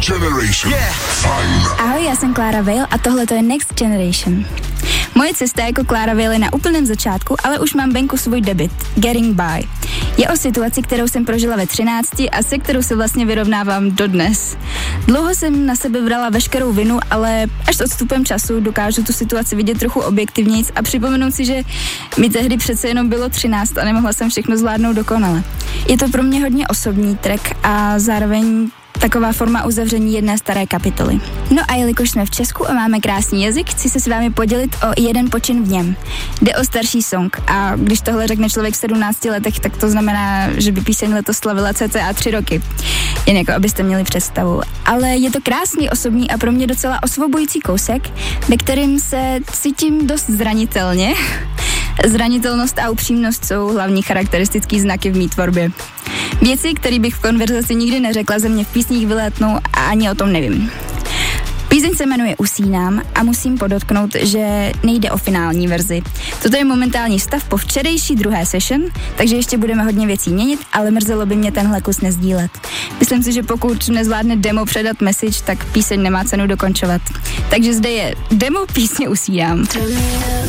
Generation. Yeah. Ahoj, já jsem Clara Vale a tohle to je Next Generation. Moje cesta jako Clara Vale je na úplném začátku, ale už mám venku svůj debut, Getting By. Je o situaci, kterou jsem prožila ve 13 a se kterou se vlastně vyrovnávám dodnes. Dlouho jsem na sebe brala veškerou vinu, ale až s odstupem času dokážu tu situaci vidět trochu objektivnějc a připomenout si, že mi tehdy přece jenom bylo 13 a nemohla jsem všechno zvládnout dokonale. Je to pro mě hodně osobní track a zároveň taková forma uzavření jedné staré kapitoly. No a jelikož jsme v Česku a máme krásný jazyk, chci se s vámi podělit o jeden počin v něm. Jde o starší song a když tohle řekne člověk v 17 letech, tak to znamená, že by píseň letos slavila cca 3 roky. Jen jako abyste měli představu. Ale je to krásný, osobní a pro mě docela osvobojující kousek, ve kterým se cítím dost zranitelně. Zranitelnost a upřímnost jsou hlavní charakteristický znaky v mý tvorbě. Věci, které bych v konverzaci nikdy neřekla, ze mě v písních vylétnou a ani o tom nevím. Píseň se jmenuje Usínám a musím podotknout, že nejde o finální verzi. Toto je momentální stav po včerejší druhé session, takže ještě budeme hodně věcí měnit, ale mrzelo by mě tenhle kus nezdílet. Myslím si, že pokud nezvládne demo předat message, tak píseň nemá cenu dokončovat. Takže zde je demo písně Usínám.